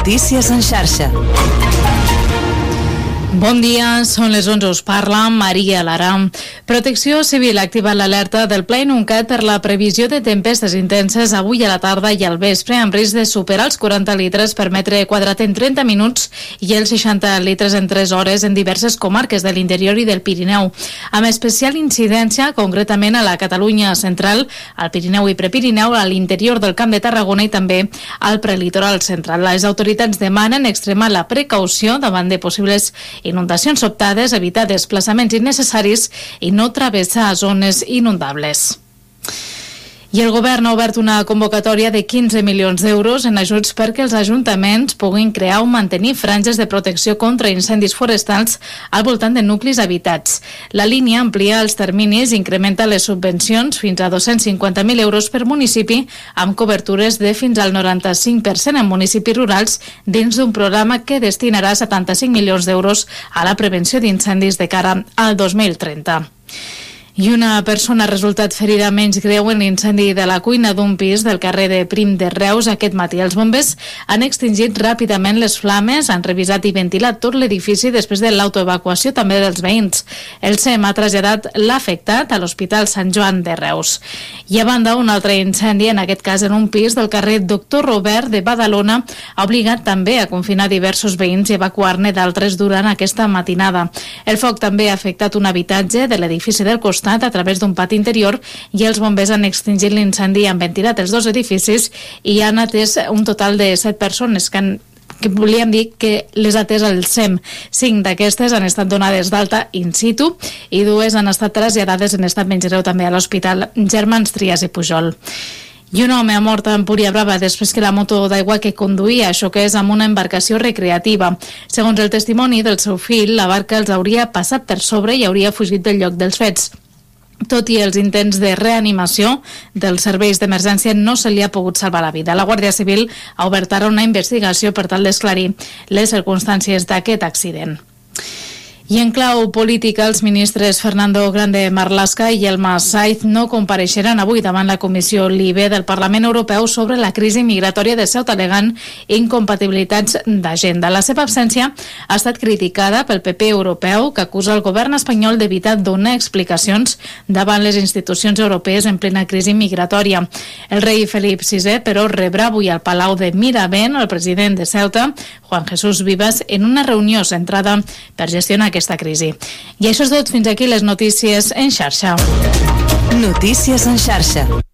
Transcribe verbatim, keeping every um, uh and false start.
Notícies en xarxa. Bon dia, són les onze, us parla Maria Lara. Protecció Civil ha activat l'alerta del Pla Inuncat per la previsió de tempestes intenses avui a la tarda i al vespre, amb risc de superar els quaranta litres per metre quadrat en trenta minuts i els seixanta litres en tres hores en diverses comarques de l'interior i del Pirineu, amb especial incidència concretament a la Catalunya central, al Pirineu i Prepirineu, a l'interior del Camp de Tarragona i també al prelitoral central. Les autoritats demanen extremar la precaució davant de possibles inundacions sobtades, evitar desplaçaments innecessaris i no travessar zones inundables. I el govern ha obert una convocatòria de quinze milions d'euros en ajuts perquè els ajuntaments puguin crear o mantenir franges de protecció contra incendis forestals al voltant de nuclis habitats. La línia amplia els terminis i incrementa les subvencions fins a dos-cents cinquanta mil euros per municipi, amb cobertures de fins al noranta-cinc per cent en municipis rurals dins d'un programa que destinarà setanta-cinc milions d'euros a la prevenció d'incendis de cara al dos mil trenta. I una persona ha resultat ferida menys greu en l'incendi de la cuina d'un pis del carrer de Prim de Reus aquest matí. Els bombers han extingit ràpidament les flames, han revisat i ventilat tot l'edifici després de l'autoevacuació també dels veïns. El S E M ha traslladat l'afectat a l'Hospital Sant Joan de Reus. I a banda, un altre incendi, en aquest cas en un pis del carrer Doctor Robert de Badalona, ha obligat també a confinar diversos veïns i evacuar-ne d'altres durant aquesta matinada. El foc també ha afectat un habitatge de l'edifici del costat a través d'un pati interior i els bombers han extingit l'incendi i han ventilat els dos edificis i han atès un total de set persones que han que volíem dir que les ha atès el S E M. Cinc d'aquestes han estat donades d'alta in situ i dues han estat traslladades en estat menys greu també a l'Hospital Germans Trias i Pujol. I un home ha mort a Empúria Brava després que la moto d'aigua que conduïa xoqués amb una embarcació recreativa. Segons el testimoni del seu fill, la barca els hauria passat per sobre i hauria fugit del lloc dels fets. Tot i els intents de reanimació dels serveis d'emergència, no se li ha pogut salvar la vida. La Guàrdia Civil ha obert ara una investigació per tal d'esclarir les circumstàncies d'aquest accident. I en clau política, els ministres Fernando Grande Marlaska i Elma Saiz no compareixeran avui davant la Comissió LIBE del Parlament Europeu sobre la crisi migratòria de Ceuta, alegant incompatibilitats d'agenda. La seva absència ha estat criticada pel P P europeu, que acusa el govern espanyol d'evitar donar explicacions davant les institucions europees en plena crisi migratòria. El rei Felip sisè, però, rebrà avui al Palau de Miravent el president de Ceuta, Juan Jesús Vivas, en una reunió centrada per gestionar aquesta aquesta crisi. I això és tot, fins aquí les notícies en xarxa. Notícies en xarxa.